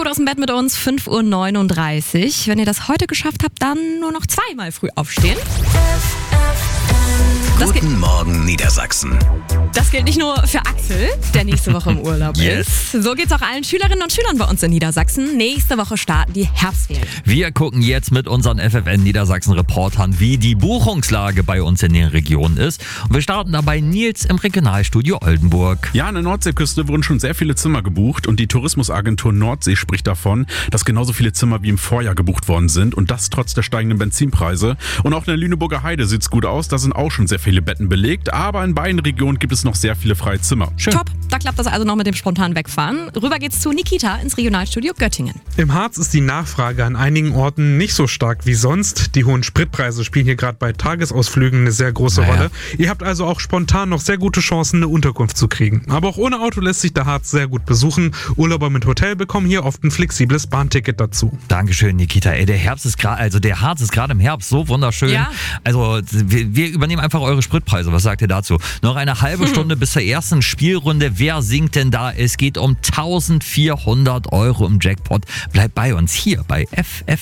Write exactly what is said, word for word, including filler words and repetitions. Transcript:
aus dem Bett mit uns, fünf Uhr neununddreißig. Wenn ihr das heute geschafft habt, dann nur noch zweimal früh aufstehen. Das Guten Morgen Niedersachsen. Das gilt nicht nur für Axel, der nächste Woche im Urlaub Yes. ist. So geht's auch allen Schülerinnen und Schülern bei uns in Niedersachsen. Nächste Woche starten die Herbstferien. Wir gucken jetzt mit unseren F F N Niedersachsen Reportern, wie die Buchungslage bei uns in den Regionen ist. Und wir starten dabei Nils im Regionalstudio Oldenburg. Ja, an der Nordseeküste wurden schon sehr viele Zimmer gebucht und die Tourismusagentur Nordsee spricht davon, dass genauso viele Zimmer wie im Vorjahr gebucht worden sind und das trotz der steigenden Benzinpreise. Und auch in der Lüneburger Heide sieht's gut aus, da sind auch schon sehr viele Betten belegt, aber in beiden Regionen gibt es noch sehr viele freie Zimmer. Schön. Top, da klappt das also noch mit dem spontanen Wegfahren. Rüber geht's zu Nikita ins Regionalstudio Göttingen. Im Harz ist die Nachfrage an einigen Orten nicht so stark wie sonst. Die hohen Spritpreise spielen hier gerade bei Tagesausflügen eine sehr große Naja. Rolle. Ihr habt also auch spontan noch sehr gute Chancen, eine Unterkunft zu kriegen. Aber auch ohne Auto lässt sich der Harz sehr gut besuchen. Urlauber mit Hotel bekommen hier oft ein flexibles Bahnticket dazu. Dankeschön, Nikita. Ey, der Herbst ist gerade, also der Harz ist gerade im Herbst so wunderschön. Ja. Also wir, wir übernehmen einfach eure Spritpreise. Was sagt ihr dazu? Noch eine halbe Stunde bis zur ersten Spielrunde. Wer singt denn da? Es geht um eintausendvierhundert Euro im Jackpot. Bleibt bei uns hier bei F F